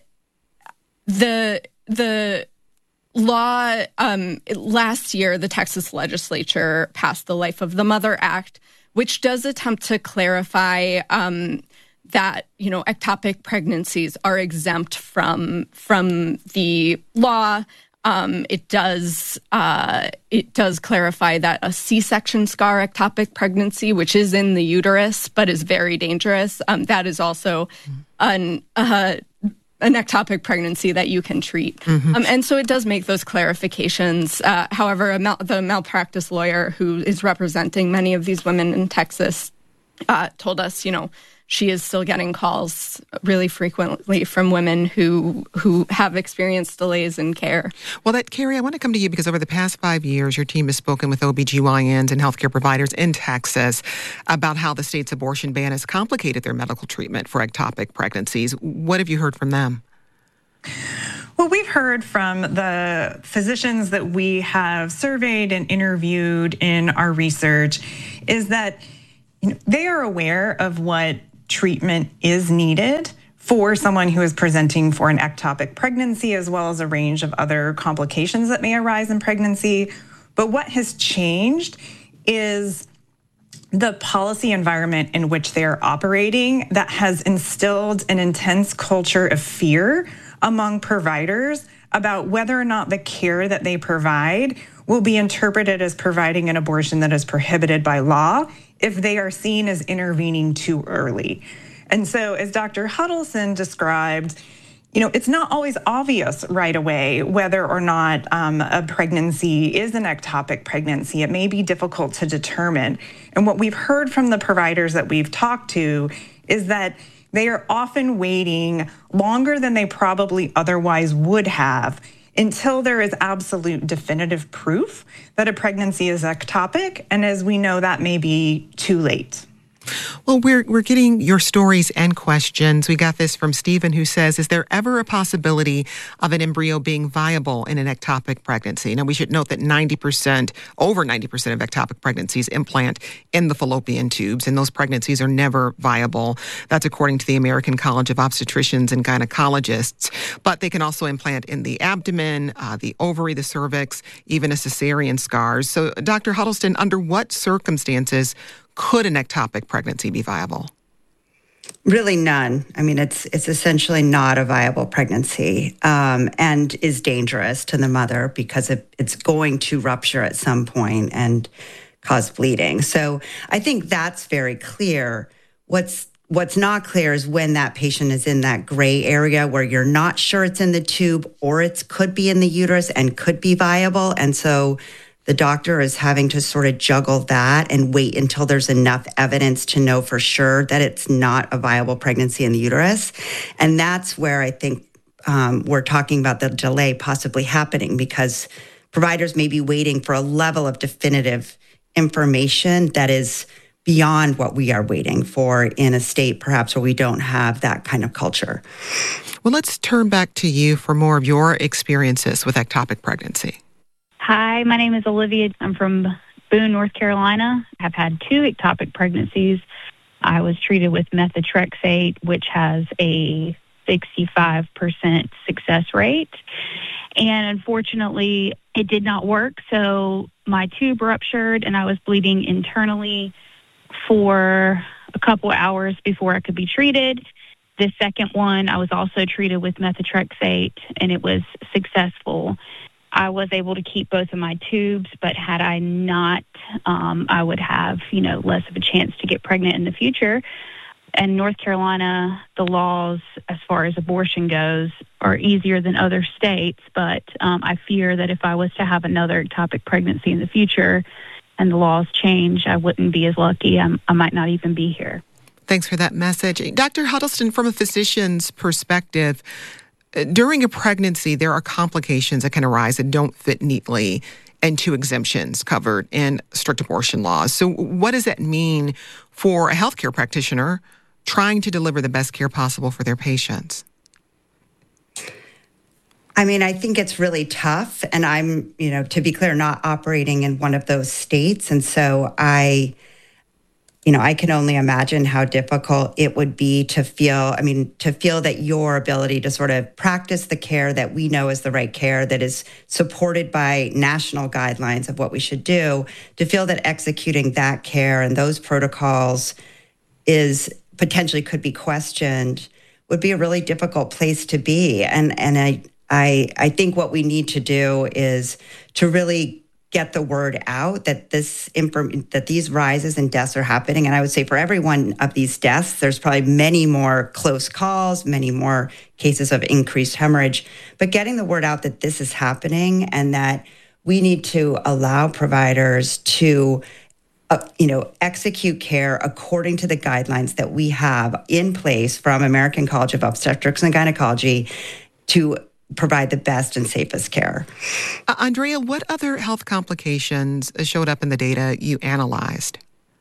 the the law, um, last year, the Texas legislature passed the Life of the Mother Act, which does attempt to clarify um, that, you know, ectopic pregnancies are exempt from from the law. Um, it does uh, it does clarify that a C-section scar ectopic pregnancy, which is in the uterus but is very dangerous, um, that is also an uh, an ectopic pregnancy that you can treat. Mm-hmm. Um, and so it does make those clarifications. Uh, however, a mal- the malpractice lawyer who is representing many of these women in Texas uh, told us, you know, she is still getting calls really frequently from women who who have experienced delays in care. Well, that Carrie, I want to come to you because over the past five years, your team has spoken with O B G Y Ns and healthcare providers in Texas about how the state's abortion ban has complicated their medical treatment for ectopic pregnancies. What have you heard from them? Well, we've heard from the physicians that we have surveyed and interviewed in our research is that, you know, they are aware of what treatment is needed for someone who is presenting for an ectopic pregnancy, as well as a range of other complications that may arise in pregnancy. But what has changed is the policy environment in which they're operating that has instilled an intense culture of fear among providers about whether or not the care that they provide will be interpreted as providing an abortion that is prohibited by law if they are seen as intervening too early. And so, as Doctor Huddleston described, you know, it's not always obvious right away whether or not um, a pregnancy is an ectopic pregnancy. It may be difficult to determine. And what we've heard from the providers that we've talked to is that they are often waiting longer than they probably otherwise would have until there is absolute definitive proof that a pregnancy is ectopic. And as we know, that may be too late. Well, we're we're getting your stories and questions. We got this from Stephen, who says, is there ever a possibility of an embryo being viable in an ectopic pregnancy? Now, we should note that ninety percent, over ninety percent of ectopic pregnancies implant in the fallopian tubes, and those pregnancies are never viable. That's according to the American College of Obstetricians and Gynecologists. But they can also implant in the abdomen, uh, the ovary, the cervix, even a cesarean scars. So, Doctor Huddleston, under what circumstances could an ectopic pregnancy be viable? Really none. I mean, it's it's essentially not a viable pregnancy um, and is dangerous to the mother because it, it's going to rupture at some point and cause bleeding. So I think that's very clear. What's What's not clear is when that patient is in that gray area where you're not sure it's in the tube or it could be in the uterus and could be viable. And so the doctor is having to sort of juggle that and wait until there's enough evidence to know for sure that it's not a viable pregnancy in the uterus. And that's where I think um, we're talking about the delay possibly happening, because providers may be waiting for a level of definitive information that is beyond what we are waiting for in a state perhaps where we don't have that kind of culture. Well, let's turn back to you for more of your experiences with ectopic pregnancy. Hi, my name is Olivia. I'm from Boone, North Carolina. I've had two ectopic pregnancies. I was treated with methotrexate, which has a sixty-five percent success rate. And unfortunately, it did not work. So my tube ruptured and I was bleeding internally for a couple hours before I could be treated. The second one, I was also treated with methotrexate and it was successful. I was able to keep both of my tubes, but had I not, um, I would have, you know, less of a chance to get pregnant in the future. And North Carolina, the laws as far as abortion goes are easier than other states, but um, I fear that if I was to have another ectopic pregnancy in the future and the laws change, I wouldn't be as lucky. I'm, I might not even be here. Thanks for that message. Doctor Huddleston, from a physician's perspective, during a pregnancy, there are complications that can arise that don't fit neatly into exemptions covered in strict abortion laws. So what does that mean for a healthcare practitioner trying to deliver the best care possible for their patients? I mean, I think it's really tough. And I'm, you know, to be clear, not operating in one of those states. And so I... You know, I can only imagine how difficult it would be to feel, I mean, to feel that your ability to sort of practice the care that we know is the right care, that is supported by national guidelines of what we should do, to feel that executing that care and those protocols is potentially could be questioned would be a really difficult place to be. And and I I I think what we need to do is to really get the word out that this inform- that these rises in deaths are happening. And I would say for every one of these deaths, there's probably many more close calls, many more cases of increased hemorrhage. But getting the word out that this is happening and that we need to allow providers to Uh, you know, execute care according to the guidelines that we have in place from American College of Obstetrics and Gynecology to provide the best and safest care. Uh, Andrea, what other health complications showed up in the data you analyzed?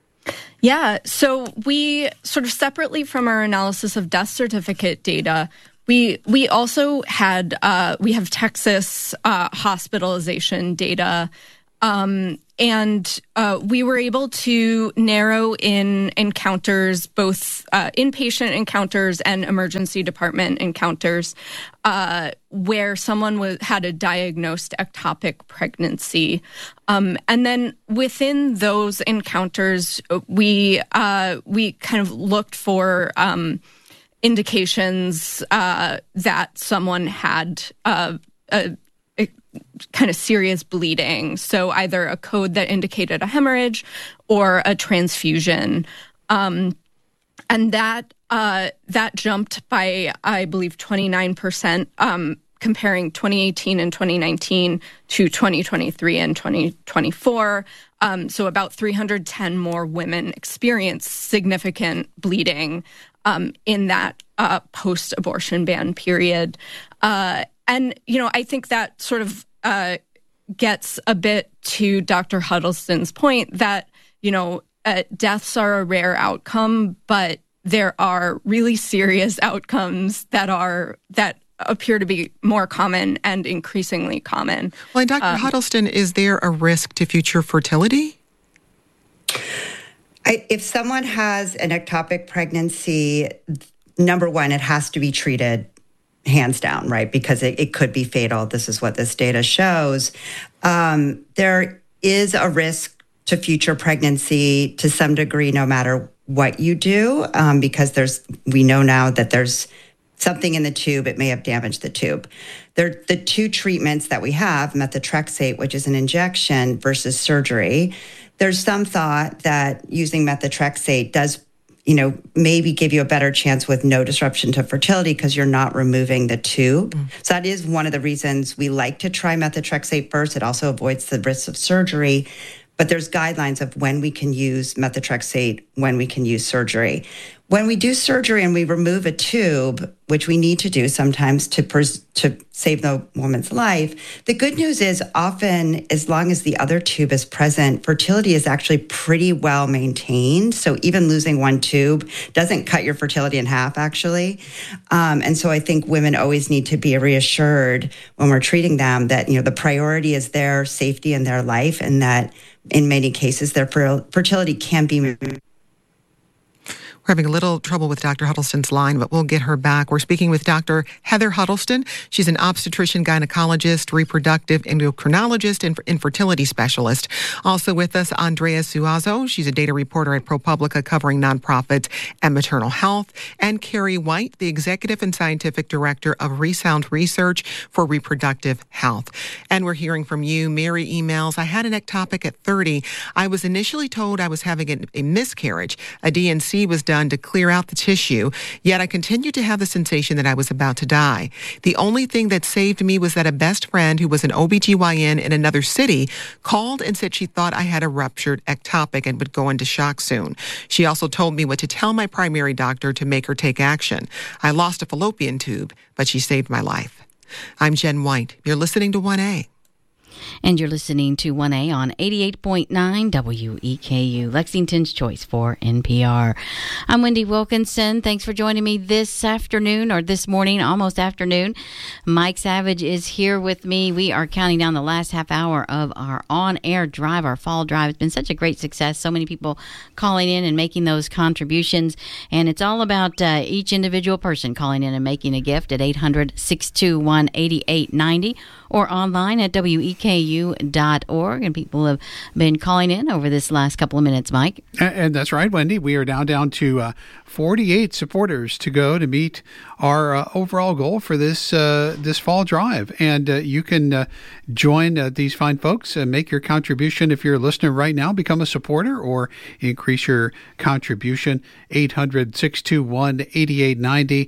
Yeah, so we sort of separately from our analysis of death certificate data, we we also had, uh, we have Texas uh, hospitalization data. Um, and uh, we were able to narrow in encounters, both uh, inpatient encounters and emergency department encounters, uh, where someone was, had a diagnosed ectopic pregnancy. Um, and then within those encounters, we uh, we kind of looked for um, indications uh, that someone had uh, a kind of serious bleeding. So either a code that indicated a hemorrhage or a transfusion. Um, and that uh, that jumped by, I believe, twenty-nine percent, um, comparing twenty eighteen and twenty nineteen to twenty twenty-three and twenty twenty-four. Um, so about three hundred ten more women experienced significant bleeding um, in that uh, post-abortion ban period. Uh, And, you know, I think that sort of uh, gets a bit to Doctor Huddleston's point that, you know, uh, deaths are a rare outcome, but there are really serious outcomes that are that appear to be more common and increasingly common. Well, and Doctor Um, Huddleston, is there a risk to future fertility? I, if someone has an ectopic pregnancy, number one, it has to be treated hands down, right? Because it, it could be fatal. This is what this data shows. Um, there is a risk to future pregnancy to some degree, no matter what you do, um, because there's we know now that there's something in the tube. It may have damaged the tube. There, the two treatments that we have, methotrexate, which is an injection, versus surgery. There's some thought that using methotrexate does you know, maybe give you a better chance with no disruption to fertility because you're not removing the tube. Mm. So that is one of the reasons we like to try methotrexate first. It also avoids the risks of surgery. But there's guidelines of when we can use methotrexate, when we can use surgery. When we do surgery and we remove a tube, which we need to do sometimes to pers- to save the woman's life, the good news is often, as long as the other tube is present, fertility is actually pretty well maintained. So even losing one tube doesn't cut your fertility in half, actually. Um, and so I think women always need to be reassured when we're treating them that, you know, the priority is their safety and their life, and that in many cases their fer- fertility can be moved. We're having a little trouble with Doctor Huddleston's line, but we'll get her back. We're speaking with Doctor Heather Huddleston. She's an obstetrician, gynecologist, reproductive endocrinologist, and infertility specialist. Also with us, Andrea Suazo. She's a data reporter at ProPublica covering nonprofits and maternal health. And Carrie White, the executive and scientific director of Resound Research for Reproductive Health. And we're hearing from you. Mary emails, I had an ectopic at thirty. I was initially told I was having a, a miscarriage. A D N C was done to clear out the tissue, yet I continued to have the sensation that I was about to die. The only thing that saved me was that a best friend who was an O B G Y N in another city called and said she thought I had a ruptured ectopic and would go into shock soon. She also told me what to tell my primary doctor to make her take action. I lost a fallopian tube, but she saved my life. I'm Jen White. You're listening to one A. And you're listening to one A on eighty-eight point nine W E K U, Lexington's Choice for N P R. I'm Wendy Wilkinson. Thanks for joining me this afternoon, or this morning, almost afternoon. Mike Savage is here with me. We are counting down the last half hour of our on-air drive, our fall drive. It's been such a great success. So many people calling in and making those contributions. And it's all about uh, each individual person calling in and making a gift at eight hundred, six two one, eight eight nine zero or online at W E K K U dot org. And people have been calling in over this last couple of minutes, Mike. And, and that's right, Wendy. We are now down to uh, forty-eight supporters to go to meet our uh, overall goal for this uh, this fall drive. And uh, you can uh, join uh, these fine folks and make your contribution. If you're a listener right now, become a supporter or increase your contribution. eight hundred, six two one, eight eight nine zero.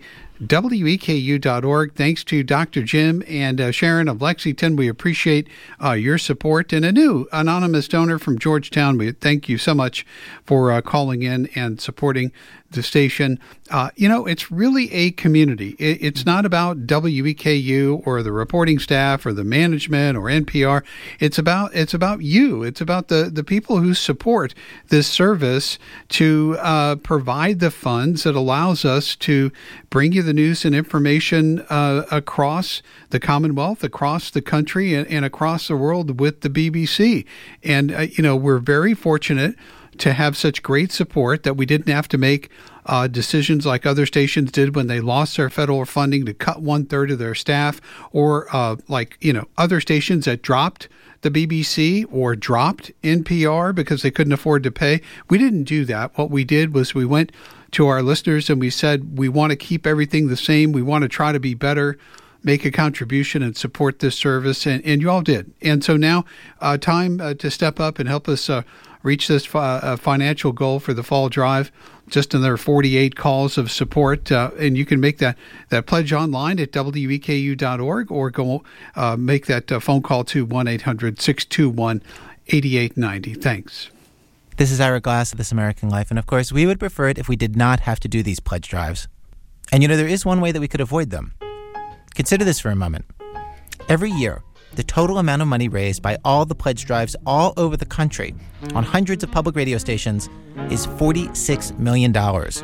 W E K U dot org. Thanks to Doctor Jim and uh, Sharon of Lexington. We appreciate uh, your support. And a new anonymous donor from Georgetown. We thank you so much for uh, calling in and supporting the station. Uh, you know, it's really a community. It, it's not about W E K U or the reporting staff or the management or N P R. It's about it's about you. It's about the, the people who support this service to uh, provide the funds that allows us to bring you the news and information uh, across the Commonwealth, across the country, and, and across the world with the B B C. And, uh, you know, we're very fortunate to have such great support that we didn't have to make uh, decisions like other stations did when they lost their federal funding to cut one third of their staff, or uh, like, you know, other stations that dropped the B B C or dropped N P R because they couldn't afford to pay. We didn't do that. What we did was we went to our listeners and we said, we want to keep everything the same. We want to try to be better, make a contribution and support this service. And, and you all did. And so now uh, time uh, to step up and help us uh, reach this fi- uh, financial goal for the fall drive. Just another forty-eight calls of support. Uh, and you can make that, that pledge online at W E K U dot org or go uh, make that uh, phone call to one eight hundred, six two one, eight eight nine zero. Thanks. This is Ira Glass of This American Life, and of course, we would prefer it if we did not have to do these pledge drives. And you know, there is one way that we could avoid them. Consider this for a moment. Every year, the total amount of money raised by all the pledge drives all over the country on hundreds of public radio stations is forty-six million dollars.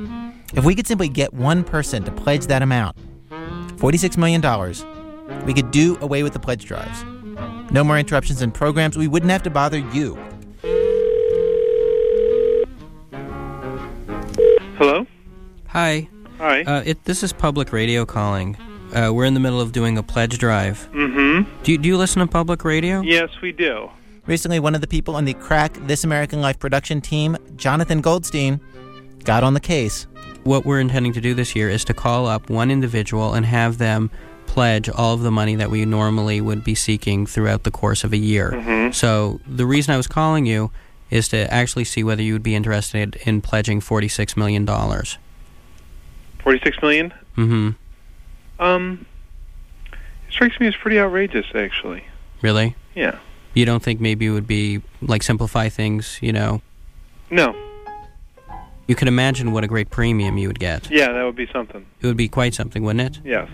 If we could simply get one person to pledge that amount, forty-six million dollars, we could do away with the pledge drives. No more interruptions in programs. We wouldn't have to bother you. Hello? Hi. Hi. Uh, it, this is public radio calling. Uh, we're in the middle of doing a pledge drive. Mm-hmm. Do you, do you listen to public radio? Yes, we do. Recently, one of the people on the Crack This American Life production team, Jonathan Goldstein, got on the case. What we're intending to do this year is to call up one individual and have them pledge all of the money that we normally would be seeking throughout the course of a year. Mm-hmm. So the reason I was calling you is to actually see whether you would be interested in pledging forty-six million dollars. forty-six million dollars? Mm-hmm. Um, it strikes me as pretty outrageous, actually. Really? Yeah. You don't think maybe it would be, like, simplify things, you know? No. You could imagine what a great premium you would get. Yeah, that would be something. It would be quite something, wouldn't it? Yes.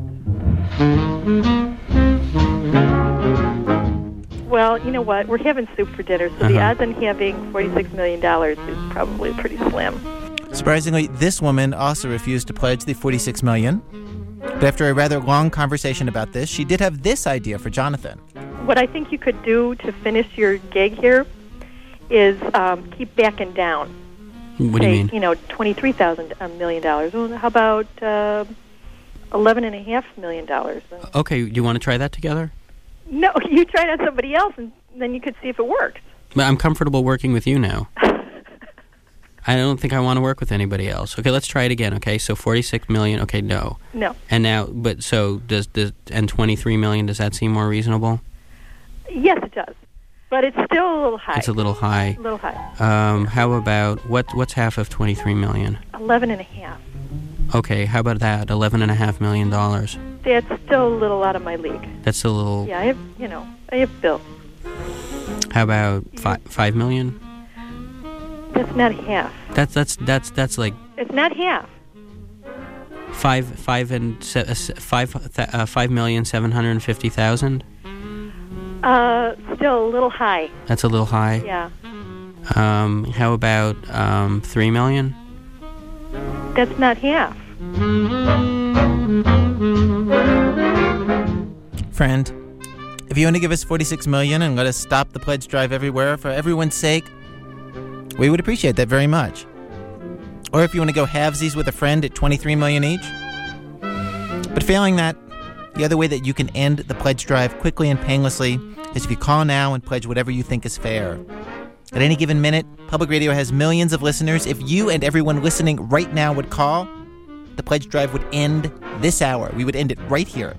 Well, you know what? We're having soup for dinner, so Uh-huh. the odds on having forty-six million dollars is probably pretty slim. Surprisingly, this woman also refused to pledge the forty-six million dollars. But after a rather long conversation about this, she did have this idea for Jonathan. What I think you could do to finish your gig here is um, keep backing down. What do Say, you mean? You know, twenty-three thousand million dollars. Well, how about uh, eleven and a half million dollars? Okay, do you want to try that together? No, you try it on somebody else, and then you could see if it works. But I'm comfortable working with you now. I don't think I want to work with anybody else. Okay, let's try it again. Okay, so forty-six million. Okay, no. No. And now, but so does does and twenty-three million? Does that seem more reasonable? Yes, it does, but it's still a little high. It's a little high. A little high. Um, how about what? What's half of twenty-three million? Eleven and a half. Okay, how about that? Eleven and a half million dollars. That's still a little out of my league. That's a little. Yeah, I have, you know, I have bills. How about five five million? That's not half. That's that's that's that's like It's not half. five five and se- uh, se- five th- uh, five million seven hundred and fifty thousand. Uh, still a little high. That's a little high. Yeah. Um, how about um three million? That's not half. Friend, if you want to give us forty-six million dollars and let us stop the pledge drive everywhere for everyone's sake, we would appreciate that very much. Or if you want to go halvesies with a friend at twenty-three million dollars each. But failing that, The other way that you can end the pledge drive quickly and painlessly is if you call now and pledge whatever you think is fair. At any given minute, Public Radio has millions of listeners. If you and everyone listening right now would call, the pledge drive would end this hour. We would end it right here,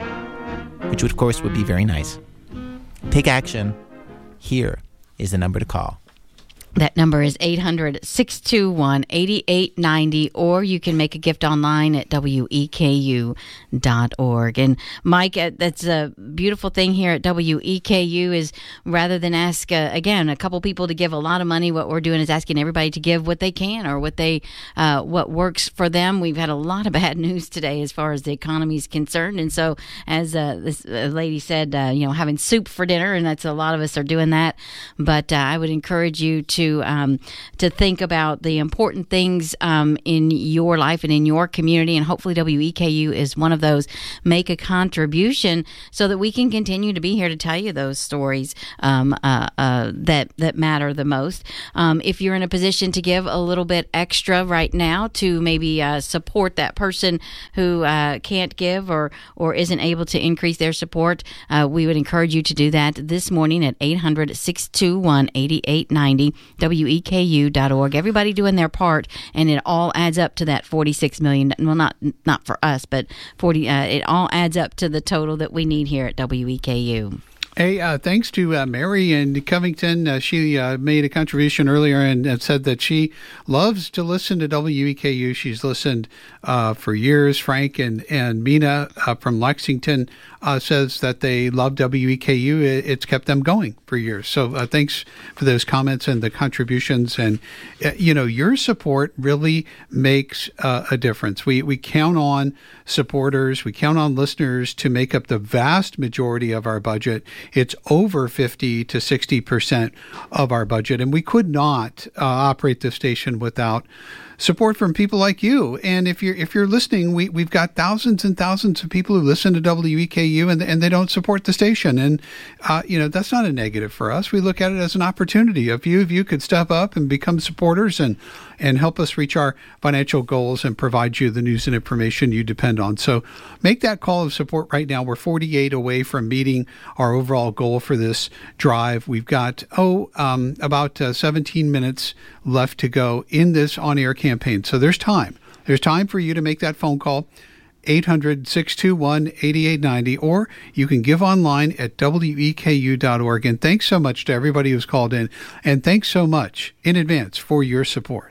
which of course would be very nice. Take action. Here is the number to call. That number is eight hundred, six two one, eight eight nine zero, or you can make a gift online at W E K U dot org. And Mike, that's a beautiful thing here at W E K U is rather than ask, uh, again, a couple people to give a lot of money, what we're doing is asking everybody to give what they can or what they uh, what works for them. We've had a lot of bad news today as far as the economy is concerned. And so as uh, this uh, lady said, uh, you know, having soup for dinner, and that's a lot of us are doing that. But uh, I would encourage you to To um, to think about the important things um, in your life and in your community, and hopefully W E K U is one of those. Make a contribution so that we can continue to be here to tell you those stories um, uh, uh, that that matter the most. Um, if you're in a position to give a little bit extra right now to maybe uh, support that person who uh, can't give or or isn't able to increase their support, uh, we would encourage you to do that this morning at eight hundred, six two one, eight eight nine zero. W E K U dot org. Everybody doing their part, and it all adds up to that forty-six million dollars. Well, not not for us, but forty. Uh, it all adds up to the total that we need here at W E K U. Hey, uh, thanks to uh, Mary in Covington. Uh, she uh, made a contribution earlier and, and said that she loves to listen to W E K U. She's listened uh, for years. Frank and, and Mina uh, from Lexington uh, says that they love W E K U. It, it's kept them going for years. So uh, thanks for those comments and the contributions. And, uh, you know, your support really makes uh, a difference. We, we count on supporters. We count on listeners to make up the vast majority of our budget. It's over fifty to sixty percent of our budget, and we could not uh, operate this station without support from people like you. And if you're if you're listening, we we've got thousands and thousands of people who listen to W E K U and and they don't support the station. And uh, you know, that's not a negative for us. We look at it as an opportunity. If you if you could step up and become supporters and and help us reach our financial goals and provide you the news and information you depend on. So make that call of support right now. We're forty-eight away from meeting our overall goal for this drive. We've got, oh, um, about uh, seventeen minutes left to go in this on-air campaign. So there's time. There's time for you to make that phone call, eight hundred, six two one, eight eight nine zero, or you can give online at W E K U dot org. And thanks so much to everybody who's called in. And thanks so much in advance for your support.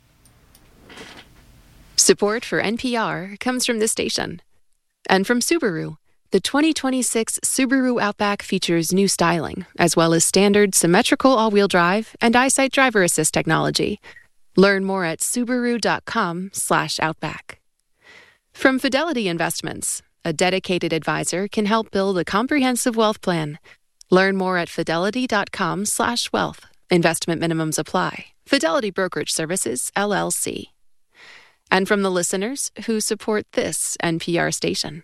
Support for N P R comes from this station. And from Subaru. The twenty twenty-six Subaru Outback features new styling, as well as standard symmetrical all-wheel drive and EyeSight driver assist technology. Learn more at Subaru.com slash Outback. From Fidelity Investments, a dedicated advisor can help build a comprehensive wealth plan. Learn more at Fidelity.com slash wealth. Investment minimums apply. Fidelity Brokerage Services, L L C. And from the listeners who support this N P R station.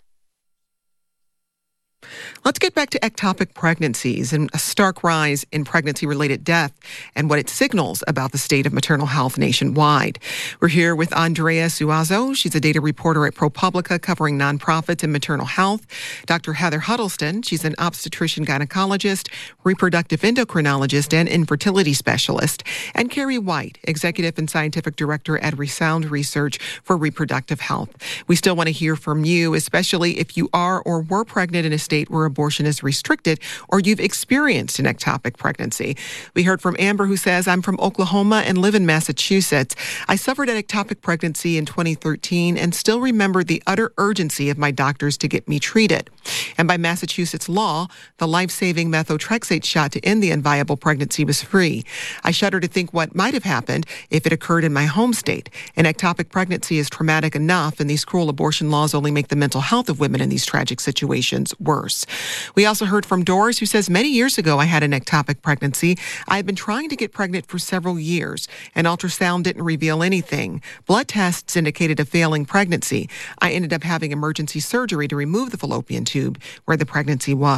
Let's get back to ectopic pregnancies and a stark rise in pregnancy-related death and what it signals about the state of maternal health nationwide. We're here with Andrea Suazo. She's a data reporter at ProPublica covering nonprofits and maternal health. Doctor Heather Huddleston. She's an obstetrician gynecologist, reproductive endocrinologist, and infertility specialist. And Carrie White, executive and scientific director at Resound Research for Reproductive Health. We still want to hear from you, especially if you are or were pregnant in a state where abortion is restricted or you've experienced an ectopic pregnancy. We heard from Amber, who says, I'm from Oklahoma and live in Massachusetts. I suffered an ectopic pregnancy in twenty thirteen and still remember the utter urgency of my doctors to get me treated. And by Massachusetts law, the life-saving methotrexate shot to end the unviable pregnancy was free. I shudder to think what might have happened if it occurred in my home state. An ectopic pregnancy is traumatic enough, and these cruel abortion laws only make the mental health of women in these tragic situations worse. We also heard from Doris, who says, many years ago I had an ectopic pregnancy. I had been trying to get pregnant for several years. An ultrasound didn't reveal anything. Blood tests indicated a failing pregnancy. I ended up having emergency surgery to remove the fallopian tube where the pregnancy was.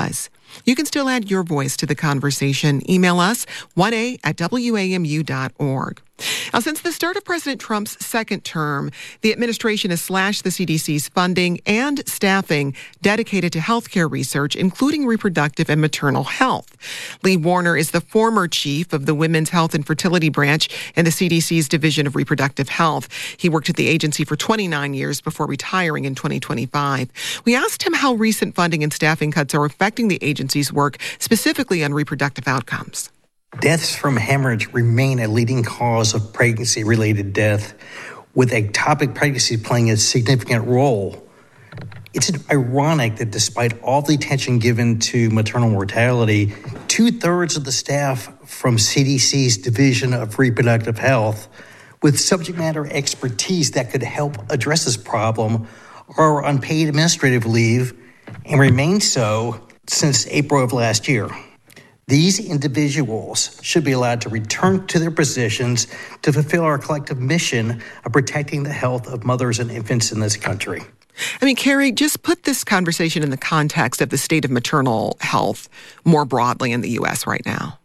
You can still add your voice to the conversation. Email us, one a at w a m u dot org. Now, since the start of President Trump's second term, the administration has slashed the C D C's funding and staffing dedicated to healthcare research, including reproductive and maternal health. Lee Warner is the former chief of the Women's Health and Fertility Branch in the C D C's Division of Reproductive Health. He worked at the agency for twenty-nine years before retiring in twenty twenty-five. We asked him how recent funding and staffing cuts are affecting the agency's work, specifically on reproductive outcomes. Deaths from hemorrhage remain a leading cause of pregnancy-related death, with ectopic pregnancy playing a significant role. It's ironic that despite all the attention given to maternal mortality, two-thirds of the staff from C D C's Division of Reproductive Health, with subject matter expertise that could help address this problem, are on paid administrative leave and remain so since April of last year. These individuals should be allowed to return to their positions to fulfill our collective mission of protecting the health of mothers and infants in this country. I mean, Carrie, just put this conversation in the context of the state of maternal health more broadly in the U S right now.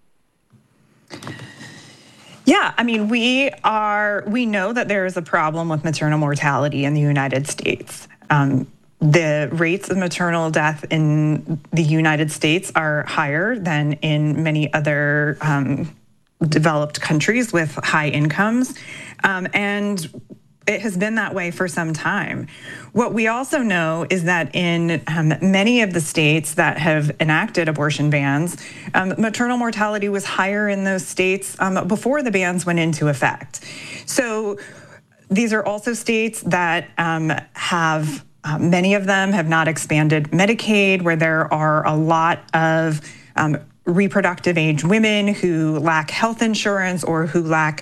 Yeah, I mean, we are, we know that there is a problem with maternal mortality in the United States. Um, The rates of maternal death in the United States are higher than in many other um, developed countries with high incomes. Um, and it has been that way for some time. What we also know is that in um, many of the states that have enacted abortion bans, um, maternal mortality was higher in those states um, before the bans went into effect. So these are also states that um, have Uh, many of them have not expanded Medicaid, where there are a lot of um, reproductive age women who lack health insurance or who lack